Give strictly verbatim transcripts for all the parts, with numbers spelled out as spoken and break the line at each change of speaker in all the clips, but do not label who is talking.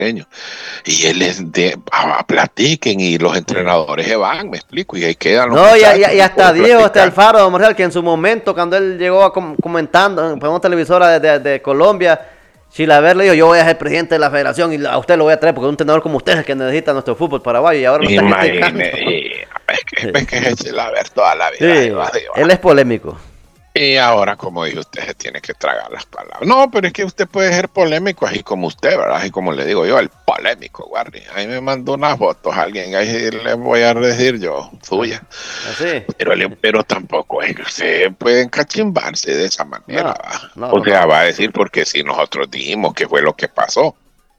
brasileño. Y él es de, a, platiquen y los entrenadores se van, me explico, y ahí quedan los
No, y, y,
muchachos
y
y
hasta
pueden
Diego, hasta
platicar.
Alfaro, Marcial, que en su momento, cuando él llegó a com comentando en una televisora de, de, de Colombia, Chilaver le dijo, yo voy a ser presidente de la federación y a usted lo voy a traer porque es un entrenador como usted es el que necesita nuestro fútbol paraguayo y ahora lo está criticando.
Imagínate, es que, es que es el haber toda la vida
Sí,
de va, de
él
va.
es polémico.
Y ahora, como dijo usted, se tiene que tragar las palabras. No, pero es que usted puede ser polémico así como usted, ¿verdad? Así como le digo yo, el polémico, Guardi. Ahí me mandó unas fotos alguien, ahí le voy a decir yo, suya.
Así.
Pero, le- pero tampoco es que usted puede encachimbarse de esa manera,
No,
¿va?
no,
O
no,
sea,
no.
va a decir porque si nosotros dijimos que fue lo que pasó.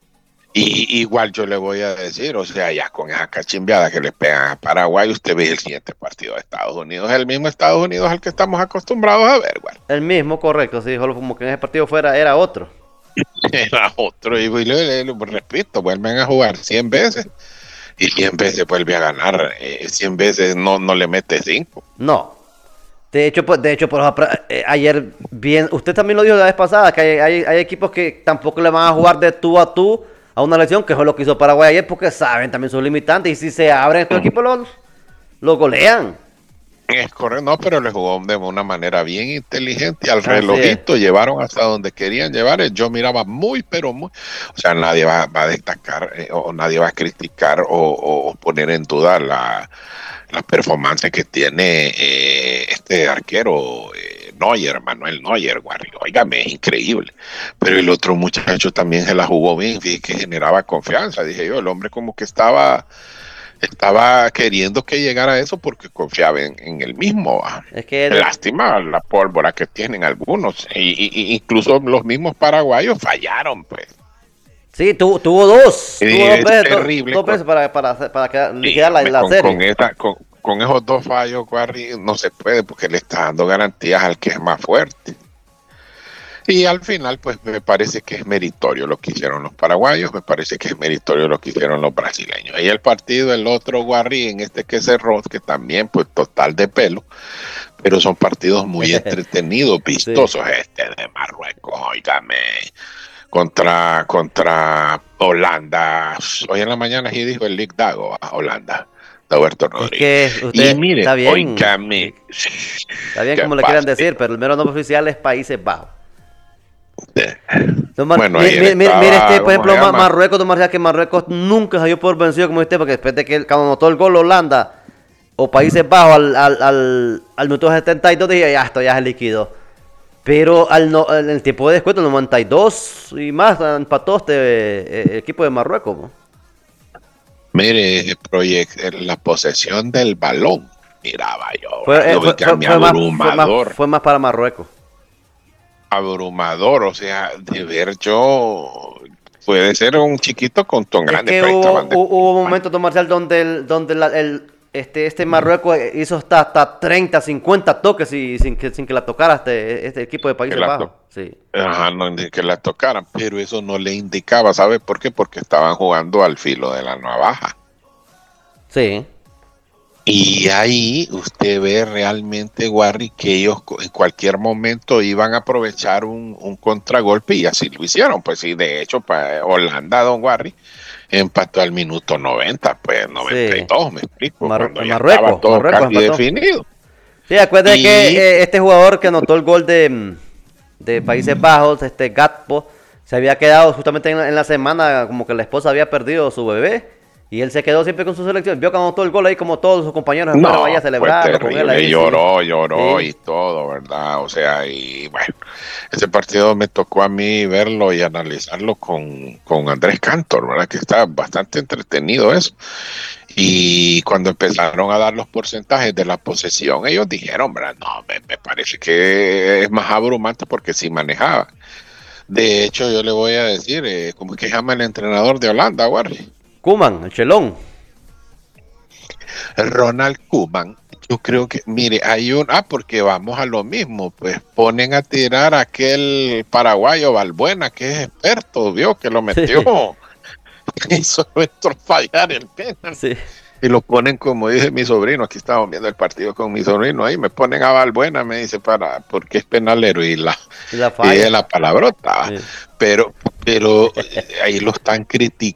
Y igual yo le voy a decir, o sea, ya con esa cachimbeada que le pegan a Paraguay, usted ve el siguiente partido de Estados Unidos, el mismo Estados Unidos al que estamos acostumbrados a ver, güey.
El mismo, correcto, sí, solo como que en ese partido fuera era otro.
Era otro, y, y le, le- le- repito, vuelven a jugar cien veces y cien veces vuelve a ganar, eh, cien veces no, no le mete cinco.
No. De hecho, pues, de hecho, por ejemplo, eh, ayer bien, usted también lo dijo la vez pasada, que hay, hay, hay equipos que tampoco le van a jugar de tú a tú a una lesión, que fue lo que hizo Paraguay ayer, porque saben también sus limitantes, y si se abren estos equipos los, los golean.
Es correcto, no, pero le jugó de una manera bien inteligente al
Así es.
relojito, llevaron hasta donde querían llevar. Yo miraba muy, pero muy, o sea, nadie va, va a destacar eh, o nadie va a criticar o, o poner en duda la, la performance que tiene eh, este arquero eh, Neuer, Manuel Neuer, Guarri. Óigame, es increíble. Pero el otro muchacho también se la jugó bien, fíjate que generaba confianza. Dije yo, el hombre como que estaba estaba queriendo que llegara a eso porque confiaba en, en el mismo. ¿Va?
Es que de-
Lástima la pólvora que tienen algunos. Y, y- y incluso los mismos paraguayos fallaron, pues.
sí, tuvo, tuvo dos, tuvo
Y
dos
es
veces, do-
terrible.
dos
Con,
veces para, para, hacer- para quedar-
y,
liquidar la,
hombre,
la
con,
serie.
con, esta, con, con esos dos fallos, Guarri, no se puede porque le está dando garantías al que es más fuerte. Y al final, pues me parece que es meritorio lo que hicieron los paraguayos, me parece que es meritorio lo que hicieron los brasileños. Y el partido, el otro Guarri, en este que cerró, que también, pues total de pelo, pero son partidos muy entretenidos,
Sí.
vistosos. Este de Marruecos, óigame, contra, contra Holanda. Hoy en la mañana sí dijo el Lick Dago a Holanda, de Alberto
Es
Rodríguez.
que
Y
usted
mire,
está bien,
óigame,
está bien
qué
como le quieran decir,
partido.
pero el mero nombre oficial es Países Bajos. Don Mar-
Bueno,
mire,
ayer
mire, mire, mire este,
estaba,
por
¿cómo
ejemplo,
se
Ma-
llama?
Marruecos, don Marcial, que Marruecos nunca se dio por vencido como usted, porque después de que él- cuando anotó el gol Holanda o Países Bajos al, al, al, al minuto setenta y dos, dije, ya, esto ya se liquidó. Pero al no, en el tiempo de descuento, noventa y dos y más, empató este eh, equipo de Marruecos. ¿No?
Mire, proyect, la posesión del balón. Miraba yo,
Fue, eh, fue, fue,
oiga,
fue más, fue, más,
abrumador,
fue más para Marruecos.
abrumador, o sea, de ver yo, puede ser un chiquito con ton
Es
grande,
que
pero ahí
hubo,
estaban de...
hu- hubo momentos, don Marcial, donde, el, donde la- el, este, este Marruecos hizo hasta, hasta treinta, cincuenta toques y, sin, que, sin que la tocara este, este equipo de
Que
Países
la,
Bajos.
to-
Sí.
Ajá, no, ni que la tocaran, pero eso no le indicaba, ¿sabe por qué? Porque estaban jugando al filo de la navaja.
Sí.
Y ahí usted ve realmente, Warry, que ellos co- en cualquier momento iban a aprovechar un, un contragolpe y así lo hicieron. Pues sí, de hecho, para Holanda, don Warry, empató al minuto noventa, pues noventa y
Sí.
dos, me explico,
Mar-
cuando ya estaba
Marruecos,
todo
Marruecos
casi
empató.
definido.
Sí, acuérdate que
Y
eh, este jugador que anotó el gol de, mm, de Países Bajos, este Gatpo, se había quedado justamente en la, en la semana como que la esposa había perdido su bebé y él se quedó siempre con su selección. Vio que anotó el gol ahí como todos sus compañeros se fueron ahí a
no, fue
celebrarlo con él
terrible,
ahí, sí.
lloró, lloró
Sí.
y todo, ¿verdad? O sea, y bueno, ese partido me tocó a mí verlo y analizarlo con, con Andrés Cantor, ¿verdad? Que está bastante entretenido eso. Y cuando empezaron a dar los porcentajes de la posesión, ellos dijeron, ¿verdad? No, me, me parece que es más abrumante porque sí manejaba. De hecho, yo le voy a decir, eh, ¿cómo es que se llama el entrenador de Holanda, Warri?
Kuman, el chelón.
Ronald Koeman. Yo creo que, mire, hay un, ah, porque vamos a lo mismo, pues ponen a tirar a aquel paraguayo Balbuena, que es experto, vio que lo metió, hizo nuestro fallar el penal.
Sí, sí.
Y lo ponen, como dice mi sobrino, aquí estamos viendo el partido con mi sobrino, ahí me ponen a Balbuena, me dice, para, porque es penalero y la,
Y la
y
falla.
la palabrota,
Sí.
pero, pero eh, ahí lo están criticando